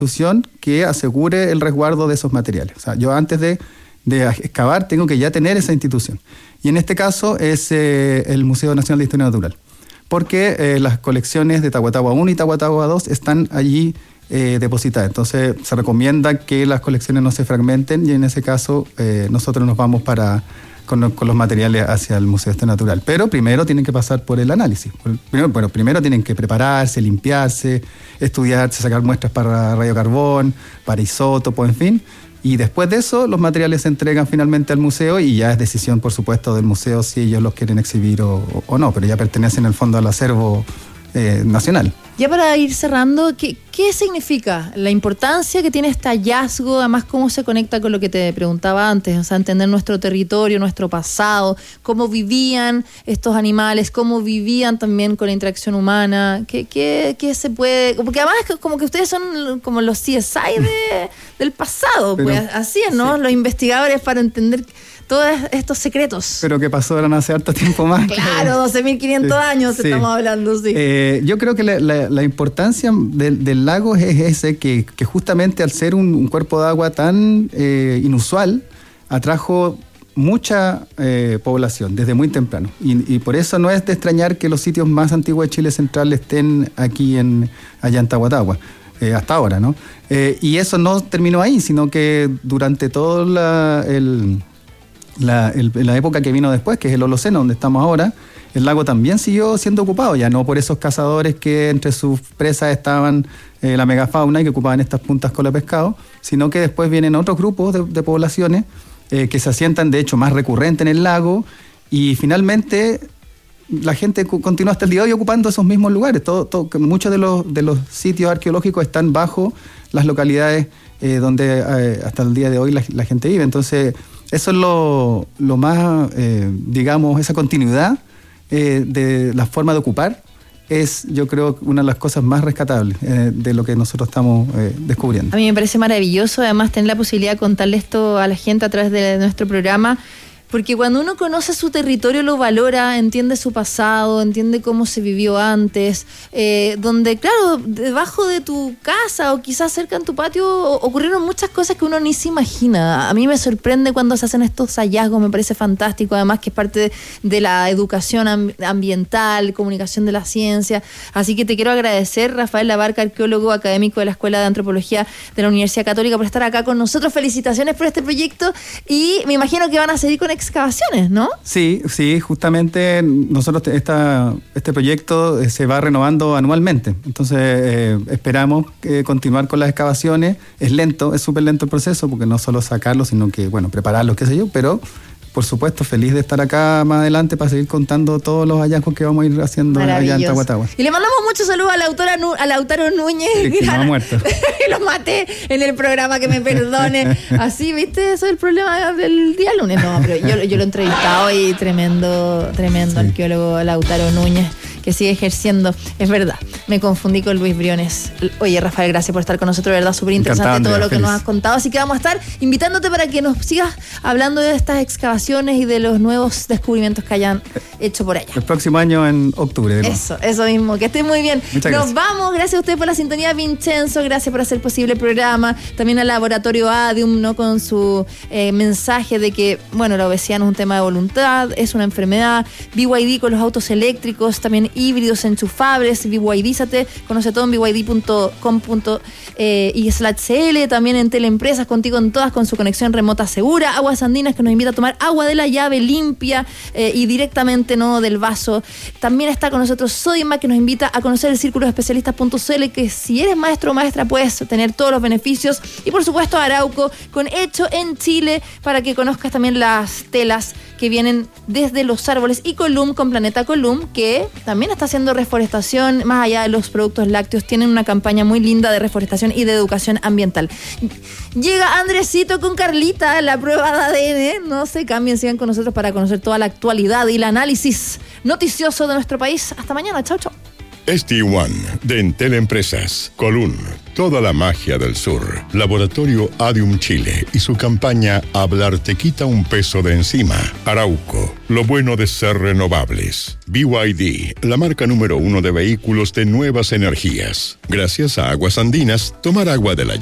institución que asegure el resguardo de esos materiales. O sea, yo antes de excavar tengo que ya tener esa institución. Y en este caso es el Museo Nacional de Historia Natural, porque las colecciones de Tahuatahua 1 y Tahuatahua 2 están allí depositadas. Entonces se recomienda que las colecciones no se fragmenten y en ese caso nosotros nos vamos con los materiales hacia el Museo de Historia Natural. Pero primero tienen que pasar por el análisis. Primero tienen que prepararse, limpiarse, estudiarse, sacar muestras para radiocarbón, para isótopos, en fin. Y después de eso, los materiales se entregan finalmente al museo y ya es decisión, por supuesto, del museo si ellos los quieren exhibir o no, pero ya pertenecen en el fondo al acervo nacional. Ya para ir cerrando, ¿qué significa la importancia que tiene este hallazgo? Además, ¿cómo se conecta con lo que te preguntaba antes? O sea, entender nuestro territorio, nuestro pasado, cómo vivían estos animales, cómo vivían también con la interacción humana. ¿Qué se puede...? Porque además es como que ustedes son como los CSI del pasado, pero, pues así es, ¿no? Sí. Los investigadores para entender todos estos secretos. Pero que pasaron hace harto tiempo más. Claro, 12.500 años sí. Estamos hablando, sí. Yo creo que la importancia del lago es ese, que justamente al ser un cuerpo de agua tan inusual, atrajo mucha población desde muy temprano. Y por eso no es de extrañar que los sitios más antiguos de Chile Central estén aquí allá en Tahuatahua. Hasta ahora, ¿no? Y eso no terminó ahí, sino que durante toda la época que vino después, que es el Holoceno, donde estamos ahora, el lago también siguió siendo ocupado, ya no por esos cazadores que entre sus presas estaban la megafauna y que ocupaban estas puntas cola pescado, sino que después vienen otros grupos de poblaciones que se asientan, de hecho, más recurrente en el lago, y finalmente la gente continúa hasta el día de hoy ocupando esos mismos lugares. Muchos de los sitios arqueológicos están bajo las localidades donde hasta el día de hoy la gente vive. Entonces, eso es lo más, digamos, esa continuidad de la forma de ocupar es, yo creo, una de las cosas más rescatables de lo que nosotros estamos descubriendo. A mí me parece maravilloso, además, tener la posibilidad de contarle esto a la gente a través de nuestro programa, porque cuando uno conoce su territorio lo valora, entiende su pasado, entiende cómo se vivió antes, donde, claro, debajo de tu casa o quizás cerca en tu patio ocurrieron muchas cosas que uno ni se imagina. A mí me sorprende cuando se hacen estos hallazgos, me parece fantástico, además que es parte de la educación ambiental, comunicación de la ciencia. Así que te quiero agradecer, Rafael Labarca, arqueólogo académico de la Escuela de Antropología de la Universidad Católica, por estar acá con nosotros. Felicitaciones por este proyecto y me imagino que van a seguir con excavaciones, ¿no? Sí, justamente nosotros este proyecto se va renovando anualmente, entonces esperamos continuar con las excavaciones. Es lento, es súper lento el proceso, porque no solo sacarlo, sino que, bueno, prepararlo, qué sé yo, pero por supuesto, feliz de estar acá más adelante para seguir contando todos los hallazgos que vamos a ir haciendo allá en Tahuatahua. Y le mandamos muchos saludos a Lautaro Núñez. Que no ha muerto. Lo maté en el programa, que me perdone. Así, ¿viste? Eso es el problema del día lunes. No, pero yo lo he entrevistado y tremendo sí. Arqueólogo Lautaro Núñez, que sigue ejerciendo. Es verdad, me confundí con Luis Briones. Oye, Rafael, gracias por estar con nosotros, de verdad, súper interesante todo lo que nos has contado. Así que vamos a estar invitándote para que nos sigas hablando de estas excavaciones y de los nuevos descubrimientos que hayan hecho por allá. El próximo año en octubre. Eso mismo, que estén muy bien. Muchas gracias. Nos vamos, gracias a ustedes por la sintonía, Vincenzo, gracias por hacer posible el programa, también al Laboratorio Adium, ¿no? Con su mensaje de que, bueno, la obesidad no es un tema de voluntad, es una enfermedad. BYD con los autos eléctricos, también híbridos enchufables, BYDízate, conoce todo en byd.com.cl, también en Teleempresas, contigo en todas, con su conexión remota segura. Aguas Andinas, que nos invita a tomar agua de la llave limpia y directamente, no del vaso. También está con nosotros Sodimac, que nos invita a conocer el círculo de especialistas.cl, que si eres maestro o maestra puedes tener todos los beneficios. Y por supuesto Arauco, con Hecho en Chile, para que conozcas también las telas que vienen desde los árboles, y Colum, con Planeta Colum, que también está haciendo reforestación más allá de los productos lácteos. Tienen una campaña muy linda de reforestación y de educación ambiental. Llega Andresito con Carlita, la prueba de ADN. No se cambien, sigan con nosotros para conocer toda la actualidad y el análisis noticioso de nuestro país. Hasta mañana, chau. ST1 de Entel Empresas. Colún, toda la magia del sur. Laboratorio Adium Chile y su campaña Hablar te quita un peso de encima. Arauco, lo bueno de ser renovables. BYD, la marca número 1 de vehículos de nuevas energías. Gracias a Aguas Andinas, tomar agua de la